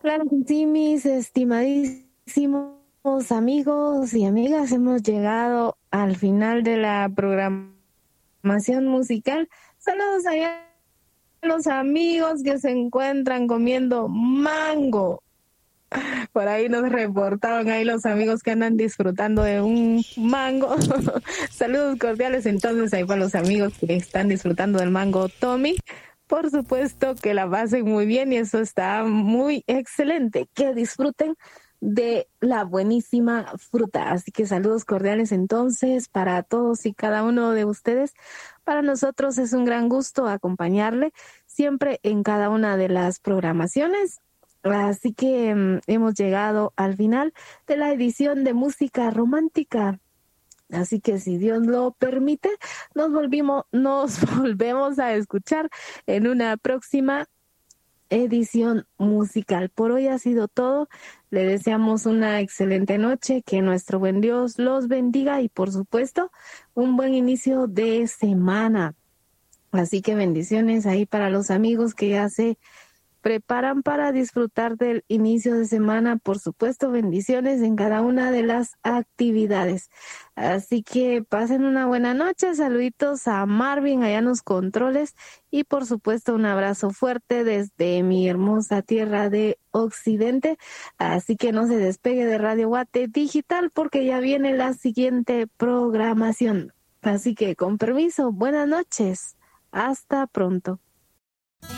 Claro que sí, mis estimadísimos amigos y amigas, hemos llegado al final de la programación musical. Saludos allá a los amigos que se encuentran comiendo mango. Por ahí nos reportaron ahí los amigos que andan disfrutando de un mango. Saludos cordiales entonces ahí para los amigos que están disfrutando del mango Tommy. Por supuesto que la pasen muy bien y eso está muy excelente. Que disfruten de la buenísima fruta. Así que saludos cordiales entonces para todos y cada uno de ustedes. Para nosotros es un gran gusto acompañarle siempre en cada una de las programaciones. Así que hemos llegado al final de la edición de música romántica. Así que si Dios lo permite, nos volvemos a escuchar en una próxima edición musical. Por hoy ha sido todo. Le deseamos una excelente noche, que nuestro buen Dios los bendiga y por supuesto un buen inicio de semana. Así que bendiciones ahí para los amigos que ya se preparan para disfrutar del inicio de semana. Por supuesto, bendiciones en cada una de las actividades. Así que pasen una buena noche. Saluditos a Marvin allá en los controles y por supuesto un abrazo fuerte desde mi hermosa tierra de Occidente. Así que no se despegue de Radio Guate Digital porque ya viene la siguiente programación. Así que con permiso, buenas noches. Hasta pronto.